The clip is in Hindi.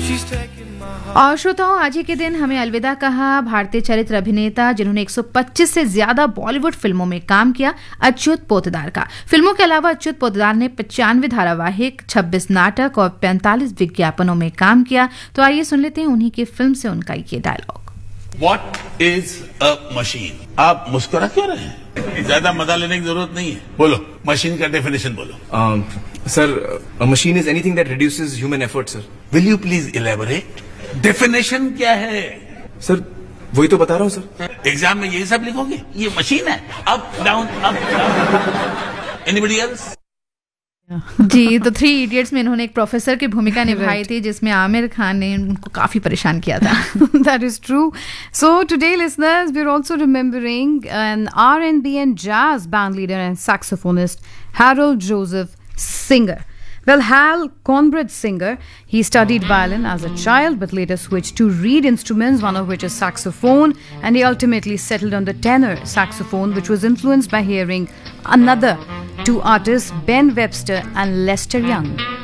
और श्रोताओं, आज ही के दिन हमें अलविदा कहा भारतीय चरित्र अभिनेता जिन्होंने 125 से ज्यादा बॉलीवुड फिल्मों में काम किया, अच्युत पोतदार का। फिल्मों के अलावा अच्युत पोतदार ने 95 धारावाहिक, 26 नाटक और 45 विज्ञापनों में काम किया। तो आइए सुन लेते हैं उन्हीं की फिल्म से उनका ये dialogue. What is a machine? आप मुस्कुरा क्यों रहे हैं? ज्यादा मजा लेने की जरूरत नहीं है। बोलो, मशीन का डेफिनेशन बोलो। Sir, a machine is anything that reduces human effort, sir. Will you please elaborate? Definition क्या है? सर, वही तो बता रहा हूँ सर। एग्जाम में यही सब लिखोगे? ये मशीन है, up down up down. Anybody else? जी, तो 3 इडियट्स में इन्होंने एक प्रोफेसर की भूमिका निभाई थी, जिसमें आमिर खान ने उनको काफी परेशान किया था। That is true. So today, listeners, we're also remembering an R&B and jazz band leader and saxophonist, Harold Joseph Singer. Well, Hal Conrad Singer, he studied violin as a child but later switched to reed instruments, one of which is saxophone, and he ultimately settled on the tenor saxophone, which was influenced by hearing another 2 artists, Ben Webster and Lester Young.